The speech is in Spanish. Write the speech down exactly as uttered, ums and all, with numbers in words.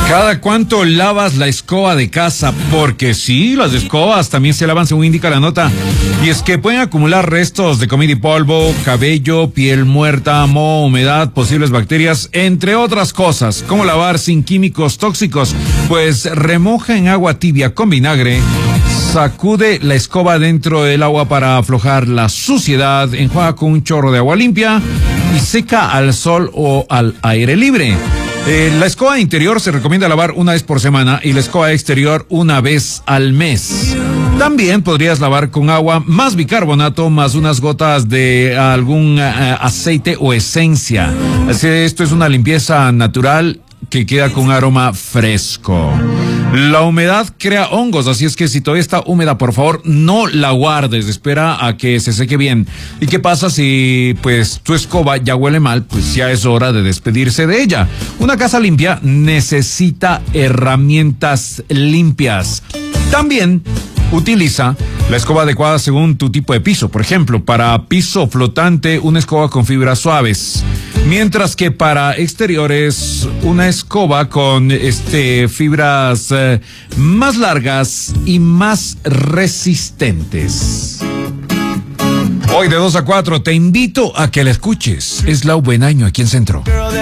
¿Cada cuánto lavas la escoba de casa? Porque sí, las escobas también se lavan según indica la nota. Y es que pueden acumular restos de comida y polvo, cabello, piel muerta, moho, humedad, posibles bacterias, entre otras cosas. ¿Cómo lavar sin químicos tóxicos? Pues remoja en agua tibia con vinagre. Sacude la escoba dentro del agua para aflojar la suciedad. Enjuaga con un chorro de agua limpia y seca al sol o al aire libre. Eh, la escoba interior se recomienda lavar una vez por semana y la escoba exterior una vez al mes. También podrías lavar con agua más bicarbonato más unas gotas de algún uh, aceite o esencia. Así, esto es una limpieza natural que queda con aroma fresco. La humedad crea hongos, así es que si todavía está húmeda, por favor, no la guardes, espera a que se seque bien. ¿Y qué pasa si, pues, tu escoba ya huele mal? Pues ya es hora de despedirse de ella. Una casa limpia necesita herramientas limpias. También utiliza la escoba adecuada según tu tipo de piso. Por ejemplo, para piso flotante, una escoba con fibras suaves. Mientras que para exteriores, una escoba con este fibras eh, más largas y más resistentes. Hoy de dos a cuatro te invito a que la escuches. Es Lau Buen Año aquí en Centro.